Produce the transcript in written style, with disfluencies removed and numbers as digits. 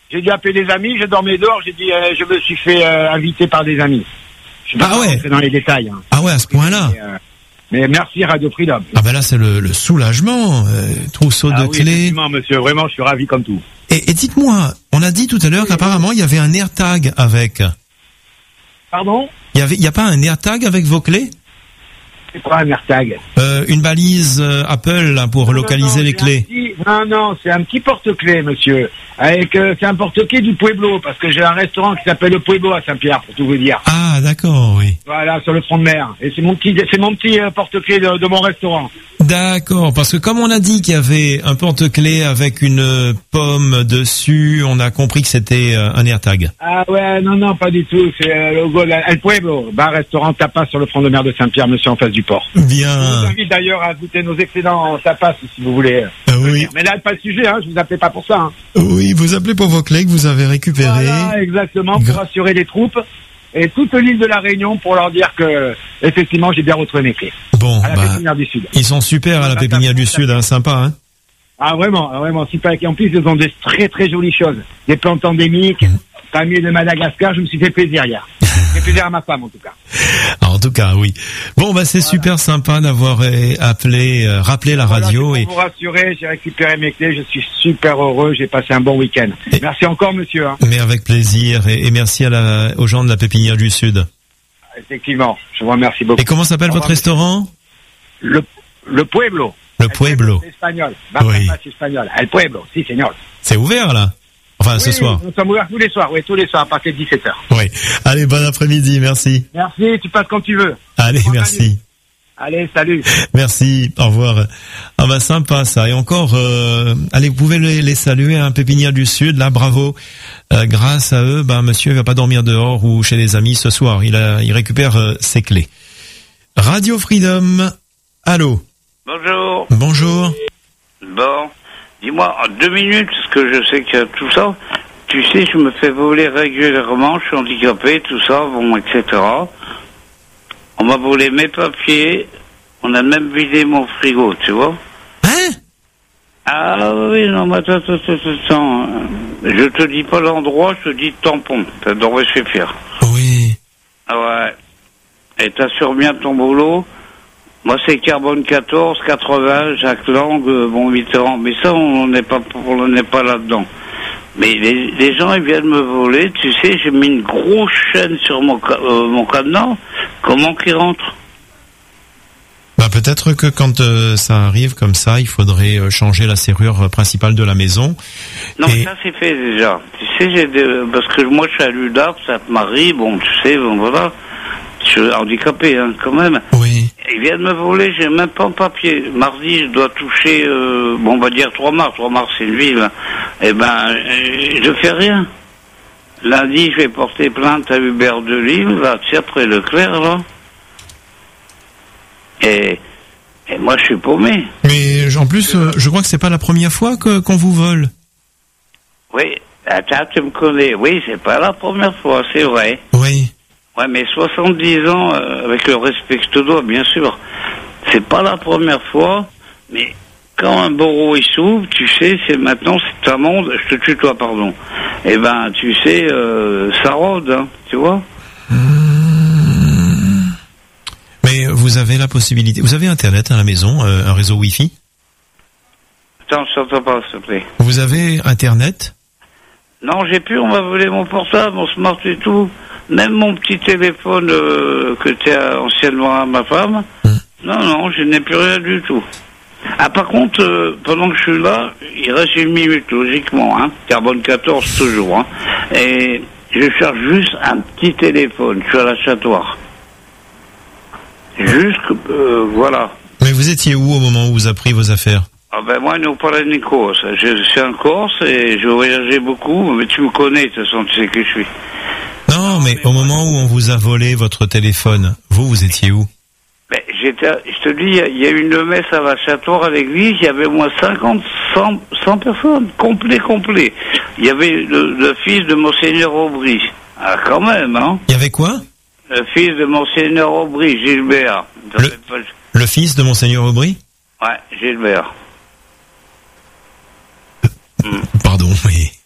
J'ai dû appeler des amis, je dormais dehors, j'ai dit, je me suis fait inviter par des amis. Je vais pas rentrer dans les détails. Hein. Ah ouais, à ce point-là. Mais merci Radio Freedom. Ah ben là, c'est le soulagement. Trousseau de clés. Effectivement, monsieur, vraiment, je suis ravi comme tout. Et dites-moi, on a dit tout à l'heure qu'apparemment, il y avait un AirTag avec. Pardon? Il y a pas un AirTag avec vos clés? C'est quoi un AirTag? Une balise Apple là, pour localiser les clés. Non, c'est un petit porte-clés, monsieur. C'est un porte-clés du Pueblo, parce que j'ai un restaurant qui s'appelle le Pueblo à Saint-Pierre, pour tout vous dire. Ah, d'accord, oui. Voilà, sur le front de mer. Et c'est mon petit porte-clés de mon restaurant. D'accord, parce que comme on a dit qu'il y avait un porte-clés avec une pomme dessus, on a compris que c'était un AirTag. Ah ouais, non, pas du tout. C'est le logo El Pueblo, bar restaurant tapas sur le front de mer de Saint-Pierre, monsieur, en face du port. Bien. Je vous invite d'ailleurs à goûter nos excellents tapas, si vous voulez. Oui. Mais là, pas le sujet, hein. Je vous appelais pas pour ça. Hein. Oui, vous appelez pour vos clés que vous avez récupérées. Voilà, exactement, pour rassurer les troupes et toute l'île de la Réunion pour leur dire que, effectivement, j'ai bien retrouvé mes clés. Bon, à la Pépinière du Sud. Ils sont super à la Pépinière du Sud, hein, sympa, hein. Ah, vraiment, super. Et en plus, ils ont des très, très jolies choses. Des plantes endémiques, palmiers de Madagascar. Je me suis fait plaisir hier. J'ai fait plaisir à ma femme, en tout cas. En tout cas, oui. Bon, c'est super sympa d'avoir rappelé la radio. Pour vous rassurer, j'ai récupéré mes clés. Je suis super heureux. J'ai passé un bon week-end. Merci encore, monsieur. Hein. Mais avec plaisir. Et merci aux gens de la Pépinière du Sud. Effectivement. Je vous remercie beaucoup. Et comment s'appelle votre restaurant? Le Pueblo. Le Pueblo. C'est espagnol. Oui. C'est espagnol. El Pueblo. Si, señor. C'est ouvert, là? Enfin, ce soir. Nous sommes ouverts tous les soirs, à partir de 17h. Oui. Allez, bon après-midi, merci. Merci, tu passes quand tu veux. Allez, merci. Allez, salut. Merci, au revoir. Ah sympa ça. Et encore, allez, vous pouvez les saluer, hein, Pépinière du Sud, là, bravo. Grâce à eux, monsieur, il va pas dormir dehors ou chez des amis ce soir. Il récupère ses clés. Radio Freedom, allô. Bonjour. Bonjour. Bon. Dis-moi, en 2 minutes, parce que je sais qu'il y a tout ça, tu sais, je me fais voler régulièrement, je suis handicapé, tout ça, etc. On m'a volé mes papiers, on a même vidé mon frigo, tu vois. Hein? Ah oui, non, mais attends. Je te dis pas l'endroit, je te dis tampon, ça devrait suffire. Oui. Ah ouais. Et t'assures bien ton boulot. Moi, c'est Carbone 14, 80, Jacques Lang, Mitterrand. Mais ça, on n'est pas là-dedans. Mais les gens, ils viennent me voler. Tu sais, j'ai mis une grosse chaîne sur mon cadenas. Comment qu'ils rentrent? Peut-être que quand ça arrive comme ça, il faudrait changer la serrure principale de la maison. Non, ça c'est fait déjà. Tu sais, parce que moi, je suis à l'UDAP, ça te marie, tu sais, voilà. Je suis handicapé, hein, quand même. Oui. Ils viennent me voler, j'ai même pas un papier. Mardi, je dois toucher, on va dire 3 mars. 3 mars, c'est une ville. Je fais rien. Lundi, je vais porter plainte à Hubert de Lille, là, tu sais, après Leclerc, là. Et moi, je suis paumé. Mais, en plus, je crois que c'est pas la première fois qu'on vous vole. Oui. Attends, tu me connais. Oui, c'est pas la première fois, c'est vrai. Oui. Ouais, mais 70 ans, avec le respect que je te dois, bien sûr, c'est pas la première fois, mais quand un bourreau il s'ouvre, tu sais, c'est un monde, je te tutoie, pardon. Tu sais, ça rôde, hein, tu vois. Mais vous avez la possibilité, vous avez Internet à la maison, un réseau Wi-Fi? Attends, je t'entends pas, s'il te plaît. Vous avez Internet? Non, j'ai plus, on m'a volé mon portable, mon smart et tout. Même mon petit téléphone que t'es anciennement à ma femme. Non, je n'ai plus rien du tout. Ah, par contre, pendant que je suis là, il reste 1 minute, logiquement, hein. Carbone 14, toujours, hein. Et je cherche juste un petit téléphone. Je suis à l'achatoire. Juste, voilà. Mais vous étiez où au moment où vous avez pris vos affaires? Ah moi, nous parlons de Corse. Je suis en Corse et je voyageais beaucoup, mais tu me connais, de toute façon, tu sais qui je suis. Non, mais au moment où on vous a volé votre téléphone, vous étiez où? Je te dis, il y a eu une messe à l'achatoire à l'église, il y avait au moins 50, 100 personnes, complet. Il y avait le fils de Monseigneur Aubry. Ah, quand même, hein. Il y avait quoi? Le fils de Monseigneur Aubry, Gilbert. Le fils de Monseigneur Aubry? Ouais, Gilbert. Pardon, oui.